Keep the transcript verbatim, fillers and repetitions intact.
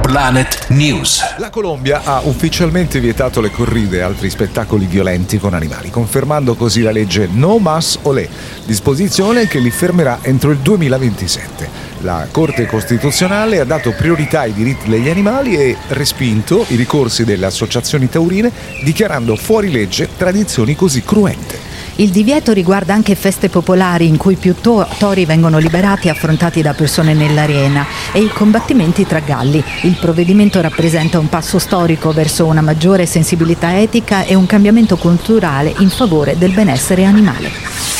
Planet News. La Colombia ha ufficialmente vietato le corride e altri spettacoli violenti con animali, confermando così la legge No Más Olé, disposizione che li fermerà entro il duemilaventisette. La Corte Costituzionale ha dato priorità ai diritti degli animali e respinto i ricorsi delle associazioni taurine, dichiarando fuori legge tradizioni così cruente. Il divieto riguarda anche feste popolari in cui più to- tori vengono liberati e affrontati da persone nell'arena e i combattimenti tra galli. Il provvedimento rappresenta un passo storico verso una maggiore sensibilità etica e un cambiamento culturale in favore del benessere animale.